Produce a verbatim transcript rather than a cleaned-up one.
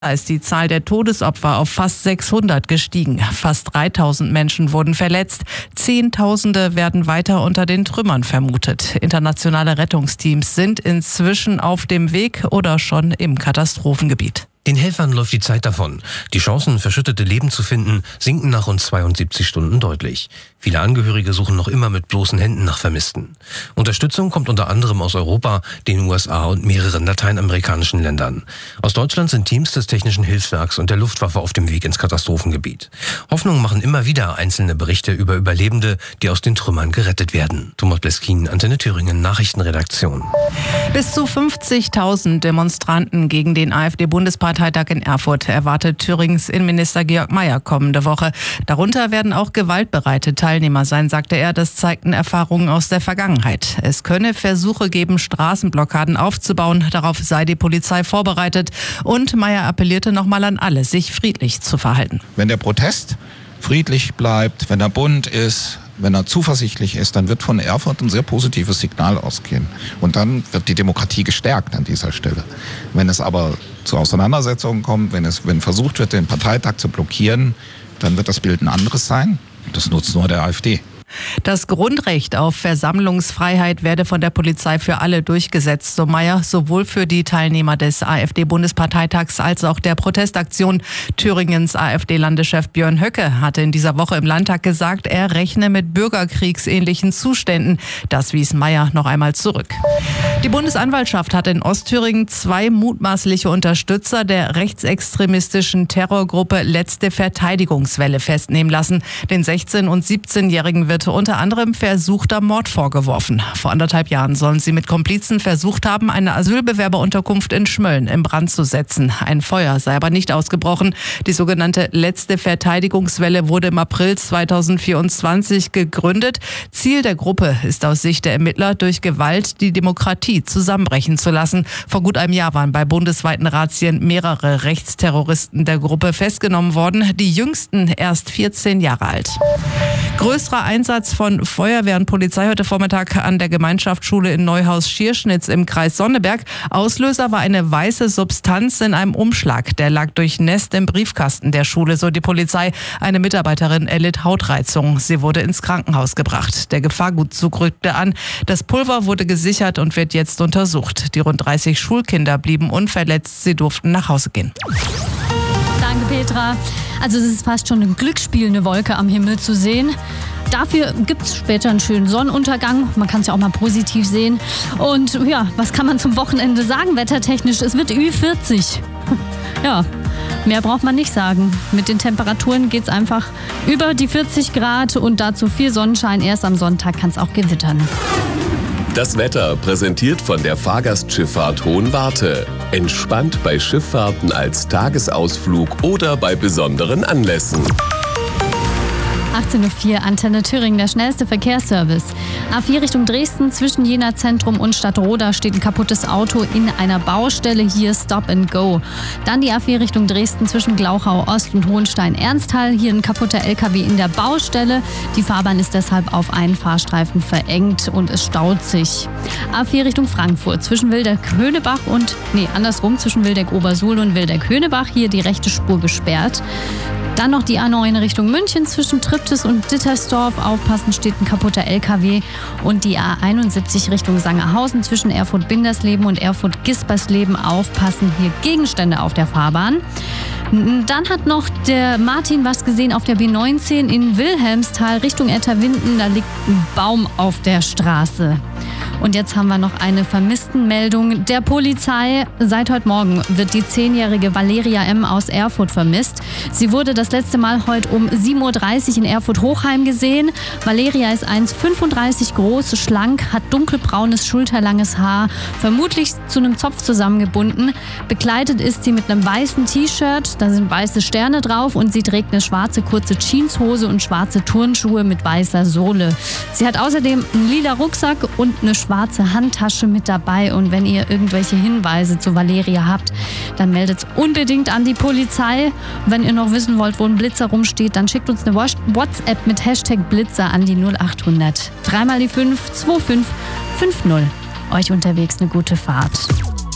Da ist die Zahl der Todesopfer auf fast sechshundert gestiegen. Fast dreitausend Menschen wurden verletzt. Zehntausende werden weiter unter den Trümmern vermutet. Internationale Rettungsteams sind inzwischen auf dem Weg oder schon im Katastrophengebiet. Den Helfern läuft die Zeit davon. Die Chancen, verschüttete Leben zu finden, sinken nach rund zweiundsiebzig Stunden deutlich. Viele Angehörige suchen noch immer mit bloßen Händen nach Vermissten. Unterstützung kommt unter anderem aus Europa, den U S A und mehreren lateinamerikanischen Ländern. Aus Deutschland sind Teams des Technischen Hilfswerks und der Luftwaffe auf dem Weg ins Katastrophengebiet. Hoffnung machen immer wieder einzelne Berichte über Überlebende, die aus den Trümmern gerettet werden. Thomas Bleskin, Antenne Thüringen, Nachrichtenredaktion. Bis zu fünfzigtausend Demonstranten gegen den AfD-Bundesparteitag in Erfurt erwartet Thüringens Innenminister Georg Mayer kommende Woche. Darunter werden auch gewaltbereite Teilnehmer sein, sagte er. Das zeigten Erfahrungen aus der Vergangenheit. Es könne Versuche geben, Straßenblockaden aufzubauen. Darauf sei die Polizei vorbereitet. Und Mayer appellierte nochmal an alle, sich friedlich zu verhalten. Wenn der Protest friedlich bleibt, wenn er bunt ist, wenn er zuversichtlich ist, dann wird von Erfurt ein sehr positives Signal ausgehen. Und dann wird die Demokratie gestärkt an dieser Stelle. Wenn es aber zu Auseinandersetzungen kommt, wenn es, wenn versucht wird, den Parteitag zu blockieren, dann wird das Bild ein anderes sein. Das nutzt nur der AfD. Das Grundrecht auf Versammlungsfreiheit werde von der Polizei für alle durchgesetzt, so Mayer, sowohl für die Teilnehmer des AfD-Bundesparteitags als auch der Protestaktion. Thüringens AfD-Landeschef Björn Höcke hatte in dieser Woche im Landtag gesagt, er rechne mit bürgerkriegsähnlichen Zuständen. Das wies Mayer noch einmal zurück. Die Bundesanwaltschaft hat in Ostthüringen zwei mutmaßliche Unterstützer der rechtsextremistischen Terrorgruppe Letzte Verteidigungswelle festnehmen lassen. Den sechzehn- und siebzehnjährigen wird unter anderem versuchter Mord vorgeworfen. Vor anderthalb Jahren sollen sie mit Komplizen versucht haben, eine Asylbewerberunterkunft in Schmölln in Brand zu setzen. Ein Feuer sei aber nicht ausgebrochen. Die sogenannte Letzte Verteidigungswelle wurde im April zweitausendvierundzwanzig gegründet. Ziel der Gruppe ist aus Sicht der Ermittler, durch Gewalt die Demokratie zusammenbrechen zu lassen. Vor gut einem Jahr waren bei bundesweiten Razzien mehrere Rechtsterroristen der Gruppe festgenommen worden. Die jüngsten erst vierzehn Jahre alt. Größerer Einsatz von Feuerwehr und Polizei heute Vormittag an der Gemeinschaftsschule in Neuhaus-Schierschnitz im Kreis Sonneberg. Auslöser war eine weiße Substanz in einem Umschlag. Der lag durchnässt im Briefkasten der Schule, so die Polizei. Eine Mitarbeiterin erlitt Hautreizung. Sie wurde ins Krankenhaus gebracht. Der Gefahrgutzug rückte an. Das Pulver wurde gesichert und wird jetzt untersucht. Die rund dreißig Schulkinder blieben unverletzt. Sie durften nach Hause gehen. Danke, Petra. Also es ist fast schon ein Glücksspiel, eine Wolke am Himmel zu sehen. Dafür gibt es später einen schönen Sonnenuntergang. Man kann es ja auch mal positiv sehen. Und ja, was kann man zum Wochenende sagen, wettertechnisch? Es wird Ü vierzig. Ja, mehr braucht man nicht sagen. Mit den Temperaturen geht es einfach über die vierzig Grad und dazu viel Sonnenschein. Erst am Sonntag kann es auch gewittern. Das Wetter präsentiert von der Fahrgastschifffahrt Hohenwarte. Entspannt bei Schifffahrten als Tagesausflug oder bei besonderen Anlässen. achtzehn Uhr vier, Antenne Thüringen, der schnellste Verkehrsservice. A vier Richtung Dresden, zwischen Jena Zentrum und Stadtroda steht ein kaputtes Auto in einer Baustelle. Hier Stop and Go. Dann die A vier Richtung Dresden, zwischen Glauchau Ost und Hohenstein-Ernsthal. Hier ein kaputter L K W in der Baustelle. Die Fahrbahn ist deshalb auf einen Fahrstreifen verengt und es staut sich. A vier Richtung Frankfurt, zwischen Wildeck-Höhnebach und, nee, andersrum, zwischen Wildeck-Obersuhl und Wildeck-Höhnebach. Hier die rechte Spur gesperrt. Dann noch die A neun Richtung München, zwischen Triptis und Dittersdorf. Aufpassen, steht ein kaputter L K W. Und die A einundsiebzig Richtung Sangerhausen, zwischen Erfurt-Bindersleben und Erfurt-Gispersleben. Aufpassen, hier Gegenstände auf der Fahrbahn. Dann hat noch der Martin was gesehen auf der B neunzehn in Wilhelmsthal Richtung Etterwinden. Da liegt ein Baum auf der Straße. Und jetzt haben wir noch eine Vermisstenmeldung der Polizei. Seit heute Morgen wird die zehnjährige Valeria M. aus Erfurt vermisst. Sie wurde das letzte Mal heute um sieben Uhr dreißig in Erfurt-Hochheim gesehen. Valeria ist eins Komma fünfunddreißig groß, schlank, hat dunkelbraunes, schulterlanges Haar, vermutlich zu einem Zopf zusammengebunden. Bekleidet ist sie mit einem weißen T-Shirt, da sind weiße Sterne drauf und sie trägt eine schwarze kurze Jeanshose und schwarze Turnschuhe mit weißer Sohle. Sie hat außerdem einen lila Rucksack und eine schwarze Handtasche mit dabei. Und wenn ihr irgendwelche Hinweise zu Valeria habt, dann meldet unbedingt an die Polizei. Wenn ihr noch wissen wollt, wo ein Blitzer rumsteht, dann schickt uns eine WhatsApp mit Hashtag Blitzer an die null achthundert. Dreimal die fünf zwei fünf fünf null. Euch unterwegs eine gute Fahrt.